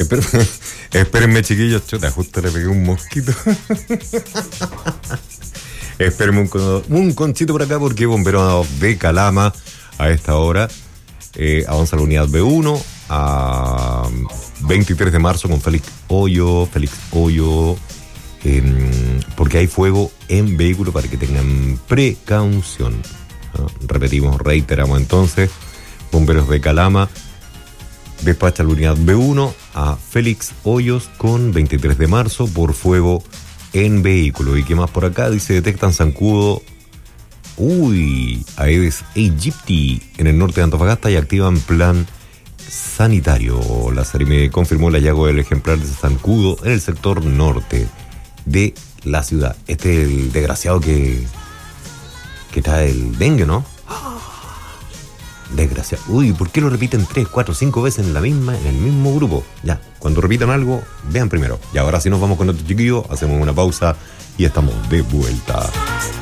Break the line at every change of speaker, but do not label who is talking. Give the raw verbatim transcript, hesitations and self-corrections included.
Espérenme, espérenme, chiquillos, chuta, justo le pegué un mosquito. Espérenme un, con- un conchito por acá porque bomberos de Calama a esta hora eh, avanza la unidad B uno a veintitrés de marzo con Félix Hoyo, Félix Hoyo, eh, porque hay fuego en vehículo para que tengan precaución. ¿No? Repetimos, reiteramos entonces, bomberos de Calama despacha la unidad B uno a Félix Hoyos con veintitrés de marzo por fuego en vehículo. ¿Y qué más por acá? Dice, detectan zancudo, uy, Aedes aegypti en el norte de Antofagasta y activan plan sanitario. La Sarime confirmó el hallazgo del ejemplar de zancudo en el sector norte de la ciudad. Este es el desgraciado que que trae el dengue, ¿no? Desgraciado. Uy, ¿por qué lo repiten tres, cuatro, cinco veces en la misma, en el mismo grupo? Ya, cuando repitan algo, vean primero. Y ahora sí nos vamos con otro chiquillo, hacemos una pausa y estamos de vuelta.